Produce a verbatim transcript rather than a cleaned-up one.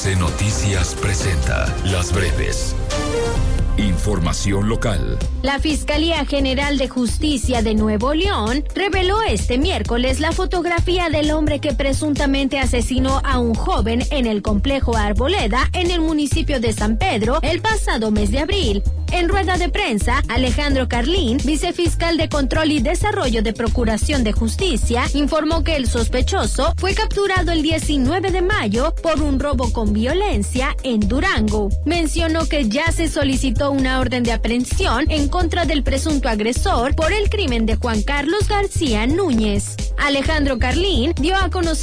R C Noticias presenta Las Breves. Información local. La Fiscalía General de Justicia de Nuevo León reveló este miércoles la fotografía del hombre que presuntamente asesinó a un joven en el complejo Arboleda, en el municipio de San Pedro, el pasado mes de abril. En rueda de prensa, Alejandro Carlín, vicefiscal de Control y Desarrollo de Procuración de Justicia, informó que el sospechoso fue capturado el diecinueve de mayo por un robo con violencia en Durango. Mencionó que ya se solicitó una orden de aprehensión en contra del presunto agresor por el crimen de Juan Carlos García Núñez. Alejandro Carlín dio a conocer